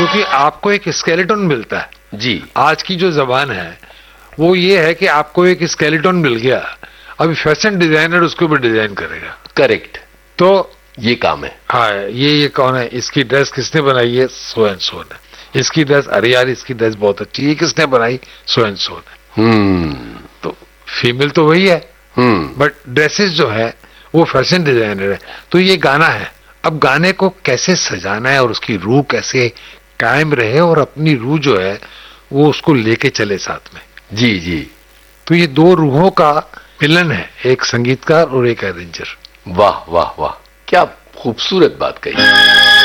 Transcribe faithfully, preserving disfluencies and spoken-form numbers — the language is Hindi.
क्योंकि आपको एक स्केलेटन मिलता है जी। आज की जो जबान है वो ये है कि आपको एक स्केलेटन मिल गया, अभी फैशन डिजाइनर उसके ऊपर डिजाइन करेगा। करेक्ट। तो ये काम है। हाँ, ये ये कौन है, इसकी ड्रेस किसने बनाई है, सो एंड सो ने। इसकी ड्रेस, अरे यार इसकी ड्रेस बहुत अच्छी है, किसने बनाई, सो एंड सो ने। हम्म तो फीमेल तो वही है, हम्म बट ड्रेसेस जो है वो फैशन डिजाइनर है। तो ये गाना है, अब गाने को कैसे सजाना है और उसकी रूह कैसे कायम रहे और अपनी रूह जो है वो उसको लेके चले साथ में। जी जी। तो ये दो रूहों का मिलन है, एक संगीतकार और एक अरेंजर। वाह वाह वाह, क्या खूबसूरत बात कही।